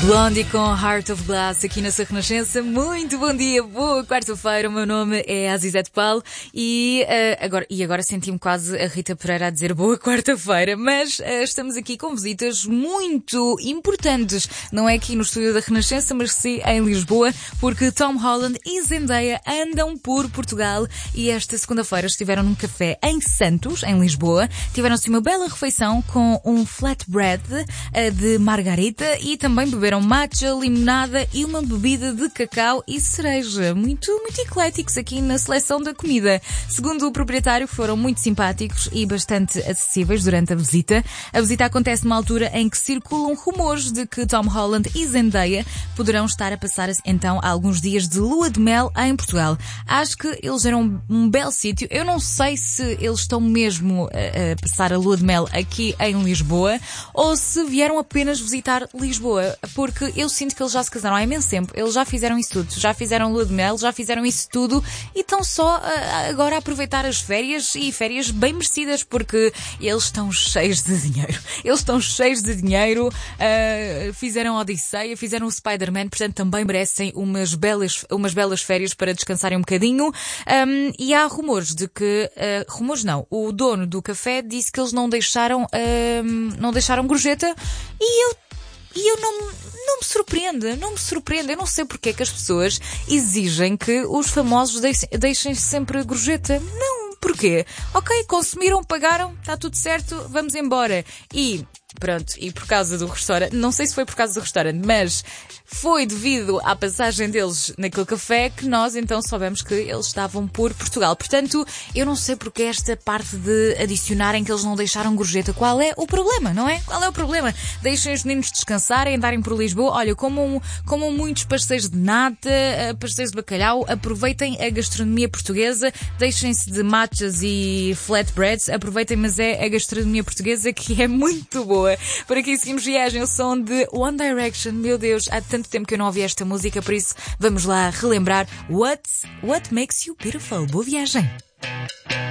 Blondie com Heart of Glass aqui na sua Renascença. Muito bom dia, boa quarta-feira. O meu nome é Azizete Paulo e agora senti-me quase a Rita Pereira a dizer boa quarta-feira, mas estamos aqui com visitas muito importantes, não é aqui no estúdio da Renascença, mas sim em Lisboa, porque Tom Holland e Zendaya andam por Portugal e esta segunda-feira estiveram num café em Santos, em Lisboa. Tiveram-se uma bela refeição com um flatbread de margarita e também beberam matcha, limonada e uma bebida de cacau e cereja. Muito ecléticos aqui na seleção da comida. Segundo o proprietário, foram muito simpáticos e bastante acessíveis durante a visita. A visita acontece numa altura em que circulam rumores de que Tom Holland e Zendaya poderão estar a passar então alguns dias de lua de mel em Portugal. Acho que eles eram um belo sítio. Eu não sei se eles estão mesmo a passar a lua de mel aqui em Lisboa ou se vieram apenas visitar Lisboa, porque eu sinto que eles já se casaram há imenso tempo, eles já fizeram isso tudo, já fizeram lua de mel, já fizeram isso tudo e estão só agora a aproveitar as férias e férias bem merecidas, porque eles estão cheios de dinheiro. Eles estão cheios de dinheiro, fizeram Odisseia, fizeram o Spider-Man, portanto também merecem umas belas férias para descansarem um bocadinho. E há rumores de que, o dono do café disse que eles não deixaram gorjeta e eu não me surpreende. Eu não sei porque é que as pessoas exigem que os famosos deixem sempre gorjeta. Não, porquê? Ok, consumiram, pagaram, está tudo certo, vamos embora. E pronto, e por causa do restaurante, não sei se foi por causa do restaurante, mas foi devido à passagem deles naquele café que nós então soubemos que eles estavam por Portugal. Portanto, eu não sei porque esta parte de adicionarem que eles não deixaram gorjeta. Qual é o problema, não é? Qual é o problema? Deixem os meninos descansarem, andarem por Lisboa. Olha, comam muitos pastéis de nata, pastéis de bacalhau, aproveitem a gastronomia portuguesa, deixem-se de matchas e flatbreads, aproveitem, mas é a gastronomia portuguesa que é muito boa. Por aqui seguimos viagem, o som de One Direction. Meu Deus, há tanto tempo que eu não ouvi esta música, por isso vamos lá relembrar What Makes You Beautiful. Boa viagem!